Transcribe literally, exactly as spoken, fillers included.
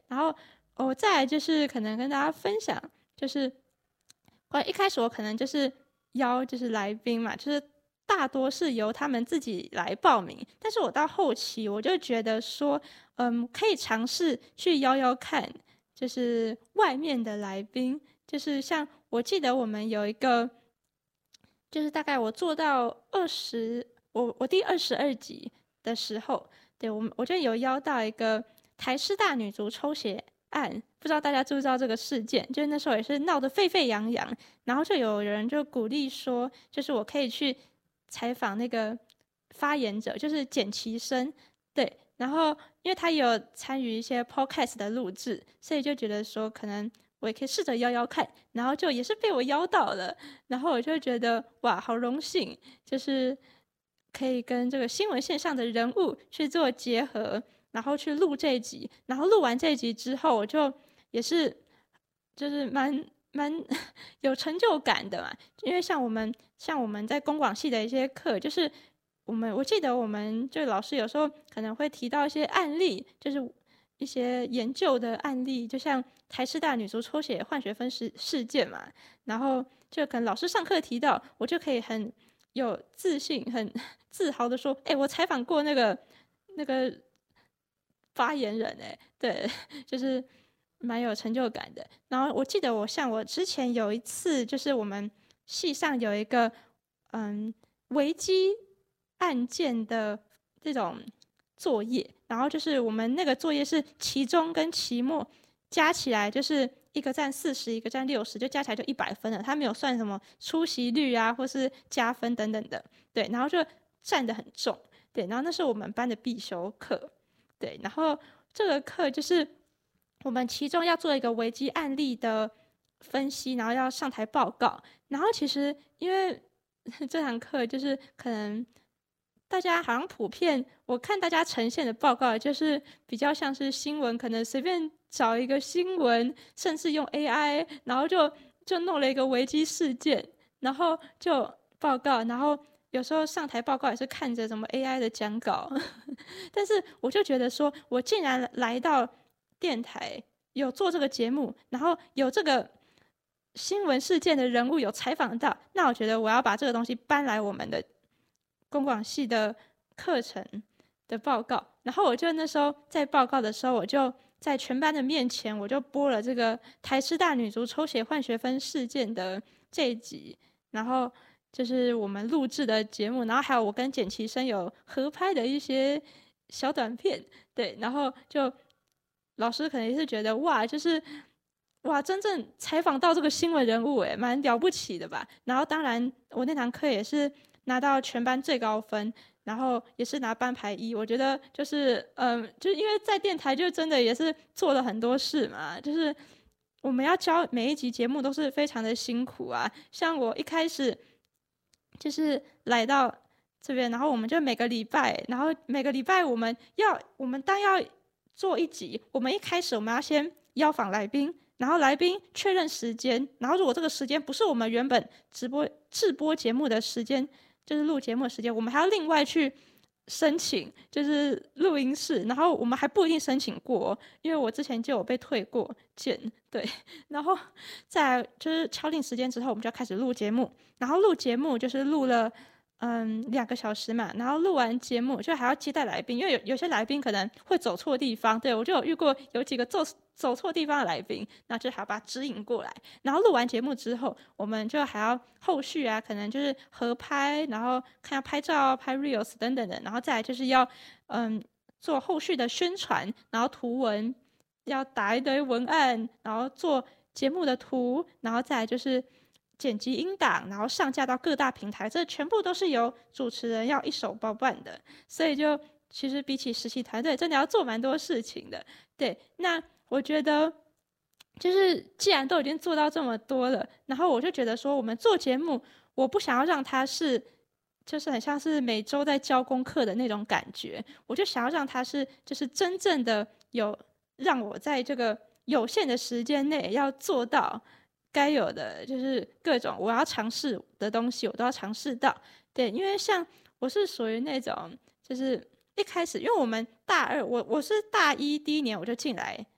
然后我、哦、再来就是可能跟大家分享，就是关于一开始我可能就是邀就是来宾嘛，就是大多是由他们自己来报名，但是我到后期我就觉得说，嗯，可以尝试去邀邀看，就是外面的来宾，就是像我记得我们有一个，就是大概我做到二十，我我第二十二集的时候，对我们我就有邀到一个台师大女足抽血案，不知道大家知不知道这个事件？就是那时候也是闹得沸沸扬扬，然后就有人就鼓励说，就是我可以去采访那个发言者，就是简其生，对，然后因为他有参与一些 podcast 的录制，所以就觉得说可能我也可以试着邀邀看，然后就也是被我邀到了，然后我就觉得哇，好荣幸，就是可以跟这个新闻线上的人物去做结合，然后去录这一集，然后录完这一集之后，我就也是就是蛮蛮有成就感的嘛，因为像我们像我们在公广系的一些课，就是我们我记得我们就老师有时候可能会提到一些案例，就是一些研究的案例，就像台师大女足抽血换学分事事件嘛，然后就可能老师上课提到，我就可以很有自信、很自豪的说：“哎、欸，我采访过那个那个发言人、欸，哎，对，就是蛮有成就感的。”然后我记得我像我之前有一次，就是我们系上有一个嗯危机案件的这种作业，然后就是我们那个作业是期中跟期末加起来就是一个占四十，一个占六十，就加起来就一百分了。他没有算什么出席率啊，或是加分等等的，对，然后就占得很重，对，然后那是我们班的必修课，对，然后这个课就是我们其中要做一个危机案例的分析，然后要上台报告，然后其实因为这堂课就是可能大家好像普遍，我看大家呈现的报告就是比较像是新闻，可能随便找一个新闻，甚至用 A I， 然后就就弄了一个危机事件，然后就报告，然后有时候上台报告也是看着什么 A I 的讲稿，但是我就觉得说，我竟然来到电台有做这个节目，然后有这个新闻事件的人物有采访到，那我觉得我要把这个东西搬来我们的公广系的课程的报告，然后我就那时候在报告的时候，我就在全班的面前，我就播了这个台师大女足抽血换学分事件的这一集，然后就是我们录制的节目，然后还有我跟简其生有合拍的一些小短片，对，然后就老师可能也是觉得哇，就是哇，真正采访到这个新闻人物，哎，蛮了不起的吧？然后当然我那堂课也是拿到全班最高分，然后也是拿班排一。我觉得就是嗯，就是因为在电台就真的也是做了很多事嘛，就是我们要教每一集节目都是非常的辛苦啊。像我一开始就是来到这边，然后我们就每个礼拜，然后每个礼拜我们要我们当要做一集，我们一开始我们要先邀访来宾，然后来宾确认时间，然后如果这个时间不是我们原本直播制播节目的时间，就是录节目的时间，我们还要另外去申请，就是录音室，然后我们还不一定申请过，因为我之前就有被退过件，对，然后再来就是敲定时间之后，我们就要开始录节目，然后录节目就是录了。嗯，两个小时嘛，然后录完节目就还要接待来宾，因为有有些来宾可能会走错地方，对，我就有遇过有几个走走错地方的来宾，然后就还要把他指引过来。然后录完节目之后，我们就还要后续啊，可能就是合拍，然后看要拍照、拍 reels 等等的，然后再来就是要嗯做后续的宣传，然后图文要打一堆文案，然后做节目的图，然后再来就是剪辑音档，然后上架到各大平台，这全部都是由主持人要一手包办的，所以就其实比起实习团队，真的要做蛮多事情的。对，那我觉得就是既然都已经做到这么多了，然后我就觉得说，我们做节目，我不想要让它是就是很像是每周在教功课的那种感觉，我就想要让它是就是真正的有让我在这个有限的时间内要做到。该有的就是各种我要尝试的东西，我都要尝试到。对，因为像我是属于那种，就是一开始，因为我们大二，我我是大一第一年我就进来